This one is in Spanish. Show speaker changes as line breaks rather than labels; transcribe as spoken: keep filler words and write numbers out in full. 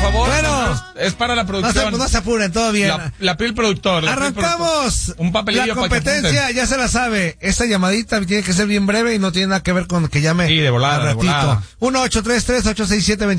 favor.
Bueno,
es para la producción.
No se, no se apuren, todo bien.
La, la piel productor. La
Arrancamos.
Productor. Un papelillo
la competencia, ya se la sabe. Esta llamadita tiene que ser bien breve y no tiene nada que ver con que llame
sí, de volada,
a ratito.
de volada.
uno ocho tres tres, ocho seis siete, dos